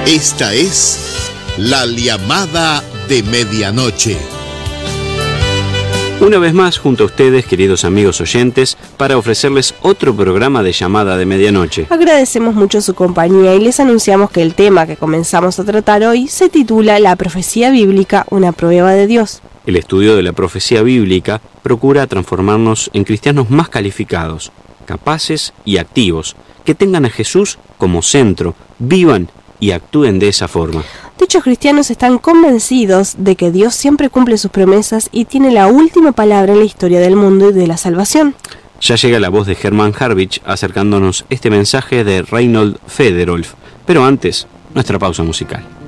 Esta es La Llamada de Medianoche. Una vez más junto a ustedes, queridos amigos oyentes, para ofrecerles otro programa de Llamada de Medianoche. Agradecemos mucho su compañía y les anunciamos que el tema que comenzamos a tratar hoy se titula La profecía bíblica, una prueba de Dios. El estudio de la profecía bíblica procura transformarnos en cristianos más calificados, capaces y activos, que tengan a Jesús como centro, vivan y actúen de esa forma. Dichos cristianos están convencidos de que Dios siempre cumple sus promesas y tiene la última palabra en la historia del mundo y de la salvación. Ya llega la voz de Hermann Harwich acercándonos este mensaje de Reinhold Federolf, pero antes, nuestra pausa musical.